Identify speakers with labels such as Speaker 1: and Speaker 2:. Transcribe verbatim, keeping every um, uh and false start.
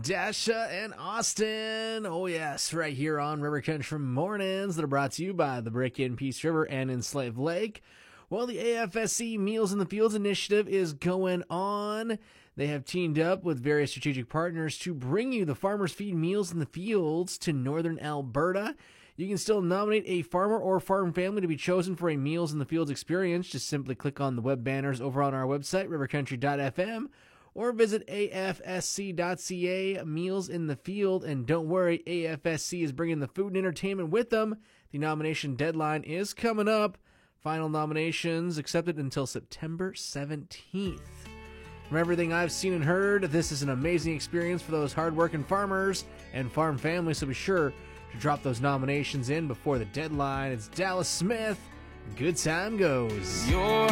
Speaker 1: Dasha and Austin. Oh, yes, right here on River Country Mornings that are brought to you by the Break-In Peace River and Enslaved Lake. Well, the A F S C Meals in the Fields initiative is going on. They have teamed up with various strategic partners to bring you the Farmers Feed Meals in the Fields to northern Alberta. You can still nominate a farmer or farm family to be chosen for a Meals in the Fields experience. Just simply click on the web banners over on our website, river country dot f m, or visit a f s c dot c a, Meals in the Field. And don't worry, A F S C is bringing the food and entertainment with them. The nomination deadline is coming up. Final nominations accepted until September seventeenth. From everything I've seen and heard, this is an amazing experience for those hardworking farmers and farm families, so be sure to drop those nominations in before the deadline. It's Dallas Smith. Good time goes.
Speaker 2: Your